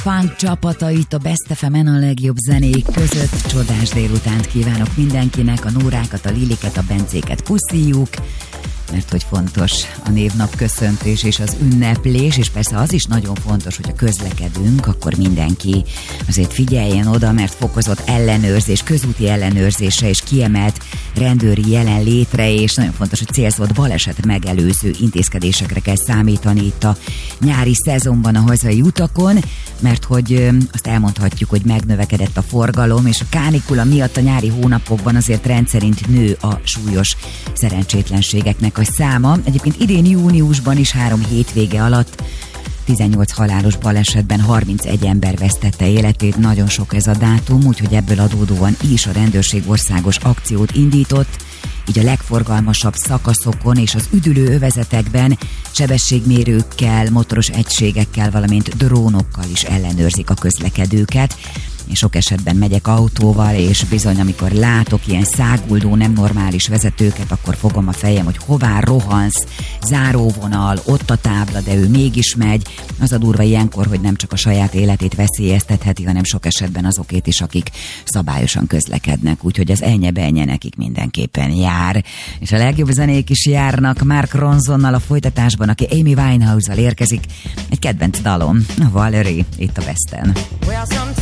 funk csapata itt a Best FM-en a legjobb zenék között. Csodás délutánt kívánok mindenkinek, a Nórákat, a Liliket, a Bencéket puszíjuk, mert hogy fontos a névnap köszöntés és az ünneplés, és persze az is nagyon fontos, hogy a közlekedünk, akkor mindenki azért figyeljen oda, mert fokozott ellenőrzés, közúti ellenőrzésre és kiemelt rendőri jelenlétre, és nagyon fontos, hogy célzott baleset megelőző intézkedésekre kell számítani itt a nyári szezonban a hazai utakon, mert hogy azt elmondhatjuk, hogy megnövekedett a forgalom, és a kánikula miatt a nyári hónapokban azért rendszerint nő a súlyos szerencsétlenségeknek a száma. Egyébként idén júniusban is 3 hétvége alatt 18 halálos balesetben 31 ember vesztette életét, nagyon sok ez a dátum, úgyhogy ebből adódóan is a rendőrség országos akciót indított, így a legforgalmasabb szakaszokon és az üdülő övezetekben sebességmérőkkel, motoros egységekkel, valamint drónokkal is ellenőrzik a közlekedőket. Én sok esetben megyek autóval, és bizony, amikor látok ilyen száguldó, nem normális vezetőket, akkor fogom a fejem, hogy hová rohansz, záróvonal, ott a tábla, de ő mégis megy. Az a durva ilyenkor, hogy nem csak a saját életét veszélyeztetheti, hanem sok esetben azokét is, akik szabályosan közlekednek. Úgyhogy az ennye-bennye nekik mindenképpen jár. És a legjobb zenék is járnak Mark Ronsonnal a folytatásban, aki Amy Winehouse-zal érkezik. Egy kedvenc dalom, a Valerie, itt a Besten.